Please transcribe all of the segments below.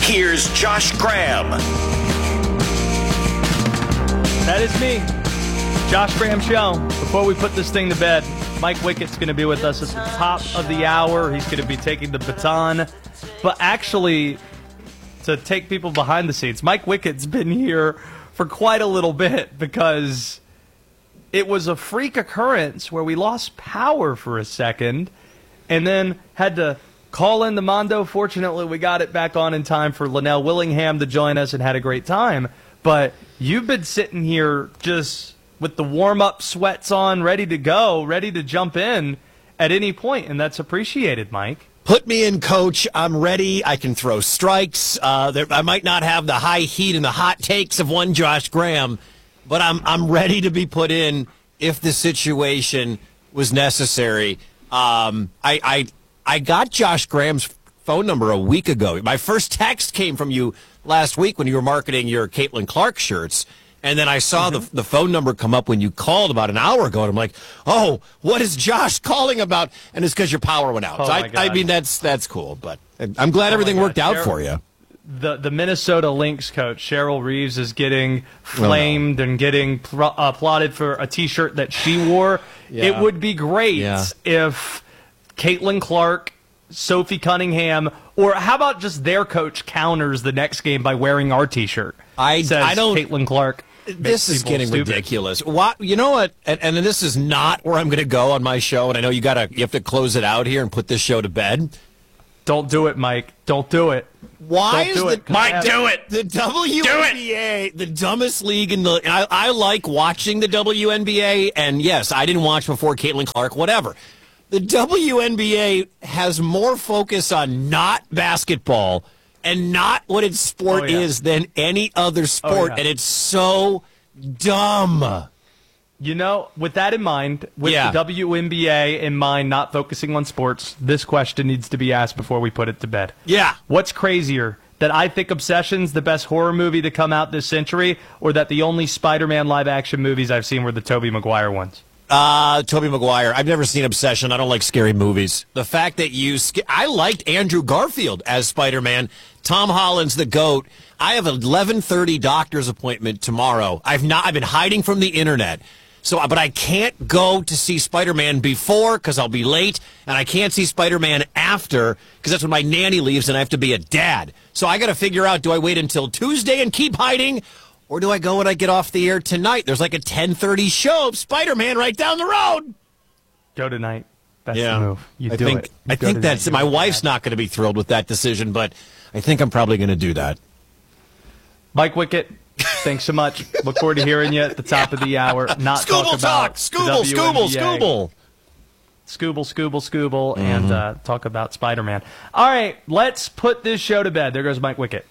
Here's Josh Graham. That is me, Josh Graham Show. Before we put this thing to bed, Mike Wickett's going to be with us at the top of the hour. He's going to be taking the baton. But actually, to take people behind the scenes, Mike Wickett's been here for quite a little bit because it was a freak occurrence where we lost power for a second and then had to call in the Mondo. Fortunately, we got it back on in time for Linnell Willingham to join us and had a great time. But you've been sitting here just with the warm-up sweats on, ready to go, ready to jump in at any point, and that's appreciated, Mike. Put me in, Coach. I'm ready. I can throw strikes. I might not have the high heat and the hot takes of one Josh Graham, but I'm ready to be put in if the situation was necessary. I got Josh Graham's phone number a week ago. My first text came from you last week when you were marketing your Caitlin Clark shirts. And then I saw the phone number come up when you called about an hour ago, and I'm like, oh, what is Josh calling about? And it's because your power went out. Oh, so I mean, that's cool, but I'm glad everything worked out for you. The Minnesota Lynx coach, Cheryl Reeves, is getting flamed and getting applauded for a T-shirt that she wore. Yeah. It would be great if Caitlin Clark, Sophie Cunningham, or how about just their coach counters the next game by wearing our T-shirt? I don't. Caitlin Clark. This is getting ridiculous. You know what? And this is not where I'm going to go on my show. And I know you have to close it out here and put this show to bed. Don't do it, Mike. Don't do it. Why is it, Mike? Do it. The WNBA, the dumbest league in the. I like watching the WNBA, and yes, I didn't watch before Caitlin Clark. Whatever. The WNBA has more focus on not basketball and not what its sport is than any other sport, and it's so dumb. You know, with that in mind, with the WNBA in mind not focusing on sports, this question needs to be asked before we put it to bed. Yeah. What's crazier, that I think Obsession's the best horror movie to come out this century, or that the only Spider-Man live-action movies I've seen were the Tobey Maguire ones? Tobey Maguire. I've never seen Obsession. I don't like scary movies. The fact that I liked Andrew Garfield as Spider-Man. Tom Holland's the GOAT. I have an 11:30 doctor's appointment tomorrow. I've been hiding from the internet. But I can't go to see Spider-Man before because I'll be late, and I can't see Spider-Man after because that's when my nanny leaves and I have to be a dad. So I got to figure out, do I wait until Tuesday and keep hiding, or do I go when I get off the air tonight? There's like a 10:30 show of Spider-Man right down the road. Go tonight. That's the move. I think that's my wife's not going to be thrilled with that decision, but I think I'm probably going to do that. Mike Wickett, thanks so much. Look forward to hearing you at the top of the hour. Scooble, and talk about Spider-Man. All right, let's put this show to bed. There goes Mike Wickett.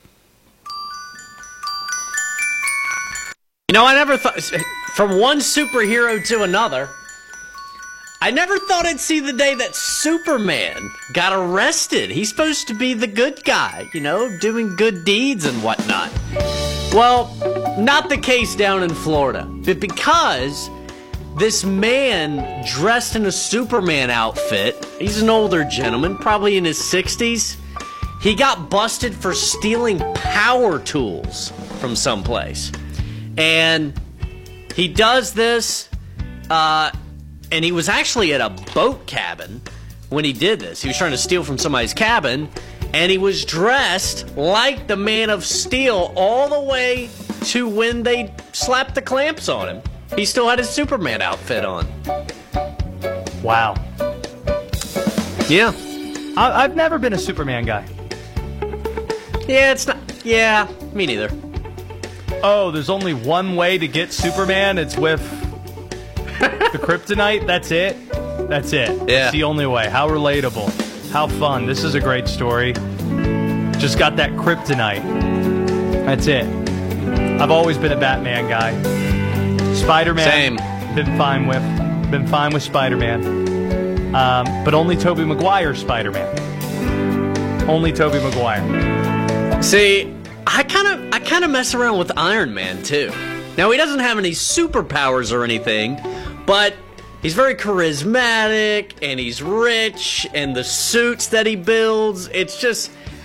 You know, I never thought, from one superhero to another, I never thought I'd see the day that Superman got arrested. He's supposed to be the good guy, you know, doing good deeds and whatnot. Well, not the case down in Florida. But because this man dressed in a Superman outfit, he's an older gentleman, probably in his 60s, he got busted for stealing power tools from someplace. And he does this, and he was actually at a boat cabin when he did this. He was trying to steal from somebody's cabin, and he was dressed like the Man of Steel all the way to when they slapped the clamps on him. He still had his Superman outfit on. Wow. Yeah. I've never been a Superman guy. Yeah, it's not. Yeah, me neither. Oh, there's only one way to get Superman. It's with the kryptonite. That's it. That's it. Yeah. It's the only way. How relatable. How fun. This is a great story. Just got that kryptonite. That's it. I've always been a Batman guy. Spider-Man. Same. Been fine with Spider-Man. But only Tobey Maguire Spider-Man. Only Tobey Maguire. See, I kind of mess around with Iron Man too. Now he doesn't have any superpowers or anything, but he's very charismatic and he's rich, and the suits that he builds, it's just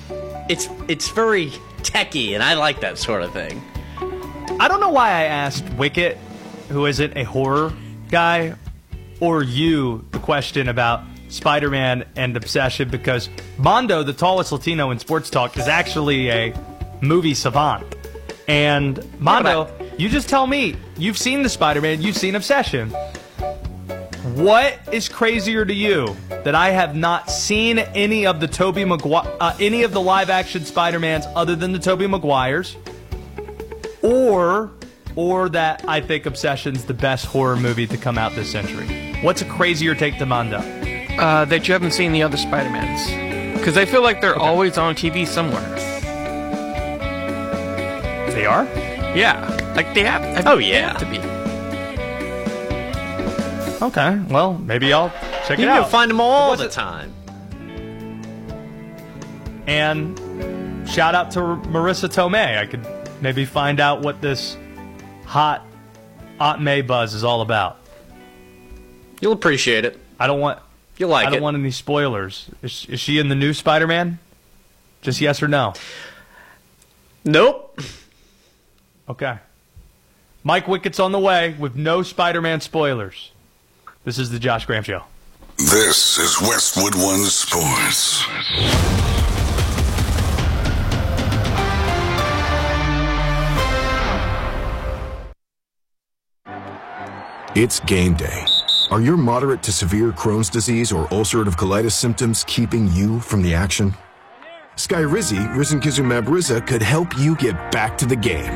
it's very techie, and I like that sort of thing. I don't know why I asked Wicket, who isn't a horror guy, or you the question about Spider-Man and Obsession, because Mondo, the tallest Latino in sports talk, is actually a movie savant. And Mondo, you just tell me, you've seen the Spider-Man, you've seen Obsession. What is crazier to you, that I have not seen any of the Tobey Maguire, any of the live-action Spider-Mans other than the Tobey Maguires, or that I think Obsession's the best horror movie to come out this century? What's a crazier take to Mondo? That you haven't seen the other Spider-Mans. Because I feel like they're always on TV somewhere. They are? Yeah. Like they have. They have to be. Okay, well, maybe I'll check it You out. can find them all the time. And shout out to Marissa Tomei. I could maybe find out what this hot Aunt May buzz is all about. You'll appreciate it. You'll like it. I don't want any spoilers. Is she in the new Spider-Man? Just yes or no? Nope. Okay. Mike Wicket's on the way with no Spider-Man spoilers. This is the Josh Graham Show. This is Westwood One Sports. It's game day. Are your moderate to severe Crohn's disease or ulcerative colitis symptoms keeping you from the action? Skyrizi, risankizumab Riza, could help you get back to the game.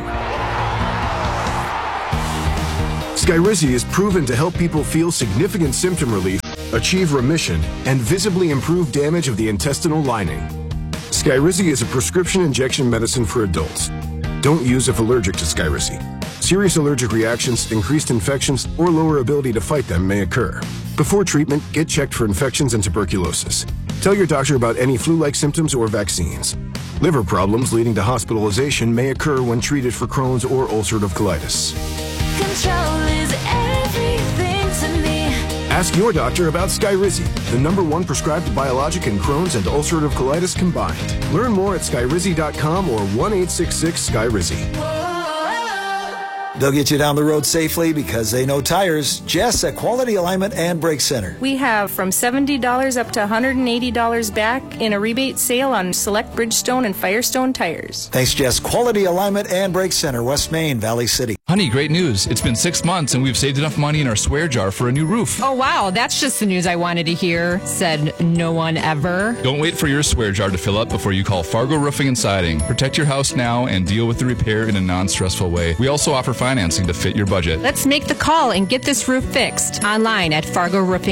Skyrizi is proven to help people feel significant symptom relief, achieve remission, and visibly improve damage of the intestinal lining. Skyrizi is a prescription injection medicine for adults. Don't use if allergic to Skyrizi. Serious allergic reactions, increased infections, or lower ability to fight them may occur. Before treatment, get checked for infections and tuberculosis. Tell your doctor about any flu-like symptoms or vaccines. Liver problems leading to hospitalization may occur when treated for Crohn's or ulcerative colitis. Control is everything to me. Ask your doctor about Skyrizi, the #1 prescribed biologic in Crohn's and ulcerative colitis combined. Learn more at skyrizi.com or 1-866-SKYRIZI. They'll get you down the road safely because they know tires. Jess at Quality Alignment and Brake Center. We have from $70 up to $180 back in a rebate sale on select Bridgestone and Firestone tires. Thanks, Jess. Quality Alignment and Brake Center, West Main, Valley City. Honey, great news. It's been 6 months and we've saved enough money in our swear jar for a new roof. Oh, wow. That's just the news I wanted to hear, said no one ever. Don't wait for your swear jar to fill up before you call Fargo Roofing and Siding. Protect your house now and deal with the repair in a non-stressful way. We also offer financing to fit your budget. Let's make the call and get this roof fixed. Online at Fargo Roofing.